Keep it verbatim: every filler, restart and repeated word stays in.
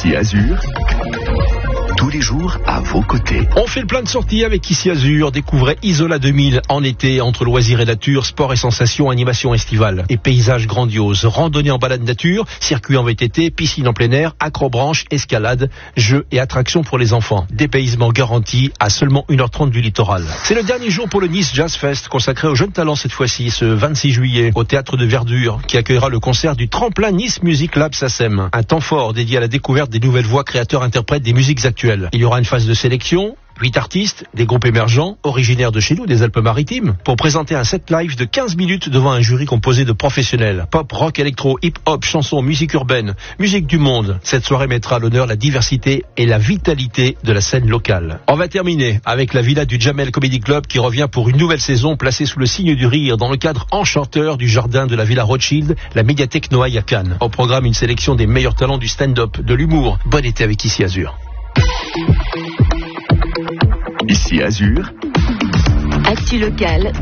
Ici Azur, tous les jours à vos côtés. On fait le plein de sorties avec Ici Azur. Découvrez Isola deux mille en été, entre loisirs et nature, sport et sensations, animation estivale et paysages grandioses. Randonnée en balade nature, circuit en V T T, piscine en plein air, accrobranche, escalade, jeux et attractions pour les enfants. Dépaysement garanti à seulement une heure trente du littoral. C'est le dernier jour pour le Nice Jazz Fest, consacré aux jeunes talents cette fois-ci, ce vingt-six juillet, au Théâtre de Verdure, qui accueillera le concert du tremplin Nice Music Lab S A C E M. Un temps fort dédié à la découverte des nouvelles voix créateurs-interprètes des musiques actuelles. Il y aura une phase de sélection, huit artistes, des groupes émergents, originaires de chez nous, des Alpes-Maritimes, pour présenter un set live de quinze minutes devant un jury composé de professionnels. Pop, rock, électro, hip-hop, chansons, musique urbaine, musique du monde. Cette soirée mettra à l'honneur la diversité et la vitalité de la scène locale. On va terminer avec la Villa du Jamel Comedy Club qui revient pour une nouvelle saison placée sous le signe du rire dans le cadre enchanteur du jardin de la Villa Rothschild, la médiathèque Noailles à Cannes. Au programme, une sélection des meilleurs talents du stand-up, de l'humour. Bon été avec Ici Azur. Ici Azur. Actu locale.